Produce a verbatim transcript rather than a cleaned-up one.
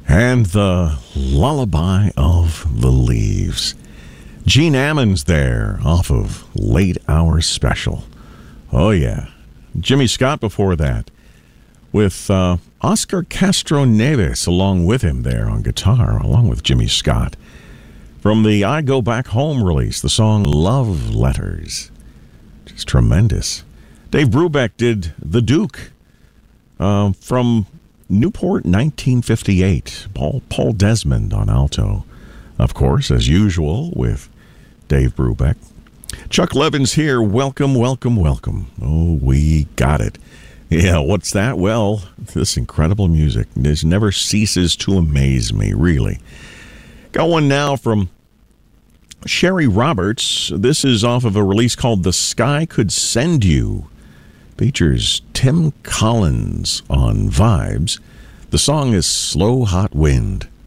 And the Lullaby of the Leaves. Gene Ammons there off of Late Hour Special. Oh, yeah. Jimmy Scott before that with uh, Oscar Castro-Neves along with him there on guitar, along with Jimmy Scott. From the I Go Back Home release, the song Love Letters. Just tremendous. Dave Brubeck did The Duke uh, from Newport nineteen fifty-eight. Paul, Paul Desmond on alto, of course, as usual, with Dave Brubeck. Chuck Levins here. Welcome, welcome, welcome. Oh, we got it. Yeah, what's that? Well, this incredible music. This never ceases to amaze me, really. Got one now from Sherry Roberts. This is off of a release called The Sky Could Send You. Features Tim Collins on vibes. The song is Slow Hot Wind.